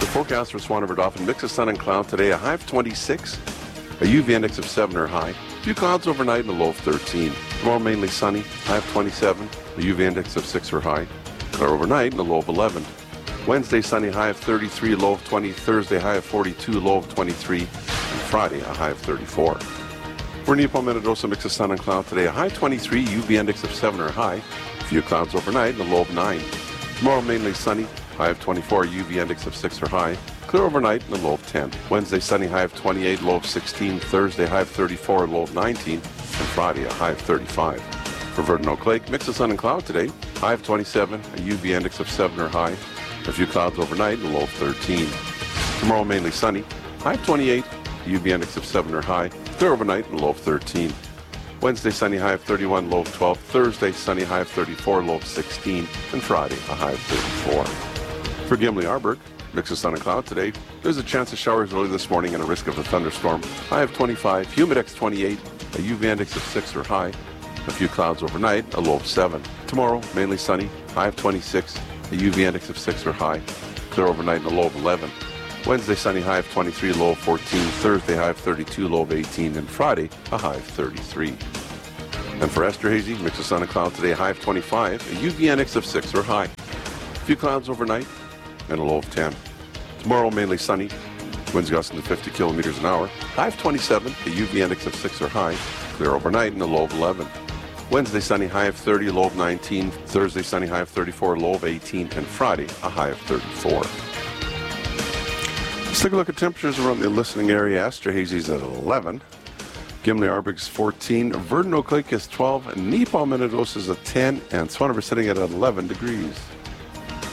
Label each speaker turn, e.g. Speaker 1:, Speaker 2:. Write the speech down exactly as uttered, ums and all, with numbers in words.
Speaker 1: Forecast for Swan River Dauphin, mix of sun and cloud today, a high of twenty-six, a U V index of seven or high, a few clouds overnight and a low of thirteen. Tomorrow mainly sunny, high of twenty-seven, a U V index of six or high, clear overnight and a low of eleven. Wednesday sunny, high of thirty-three, low of twenty. Thursday high of forty-two, low of twenty-three. And Friday a high of thirty-four. For Neepawa, Minnedosa, mix of sun and cloud today, a high of twenty-three, U V index of seven or high, a few clouds overnight and a low of nine. Tomorrow mainly sunny, high of twenty-four, U V index of six or high, clear overnight and a low of ten. Wednesday sunny, high of twenty-eight, low of sixteen. Thursday high of thirty-four, low of nineteen. And Friday a high of thirty-five. For Verdon Oak Lake, mix of sun and cloud today, high of twenty-seven, a U V index of seven or high, a few clouds overnight and a low of thirteen. Tomorrow mainly sunny, high of twenty-eight, a U V index of seven or high, clear overnight and a low of thirteen. Wednesday sunny, high of thirty-one, low of twelve. Thursday sunny, high of thirty-four, low of sixteen. And Friday a high of thirty-four. For Gimli Arborg, mix of sun and cloud today, there's a chance of showers early this morning and a risk of a thunderstorm. High of twenty-five, humidex twenty-eight, a U V index of six or high, a few clouds overnight, a low of seven. Tomorrow mainly sunny, high of twenty-six, a U V index of six or high, clear overnight and a low of eleven. Wednesday sunny, high of twenty-three, low of fourteen. Thursday high of thirty-two, low of eighteen. And Friday a high of thirty-three. And for Esterhazy, mix of sun and cloud today, high of twenty-five, a U V index of six or high, a few clouds overnight and a low of ten. Tomorrow mainly sunny, winds gusting to fifty kilometers an hour, high of twenty-seven, a U V index of six or high, clear overnight and a low of eleven. Wednesday sunny, high of thirty, low of nineteen. Thursday sunny, high of thirty-four, low of eighteen. And Friday a high of thirty-four. Let's take a look at temperatures around the listening area. Esterhazy's at eleven. Gimli Arborg's fourteen. Verdon Oak Lake is twelve. Neepawa, Minnedosa is at ten. And Swan River sitting at eleven degrees.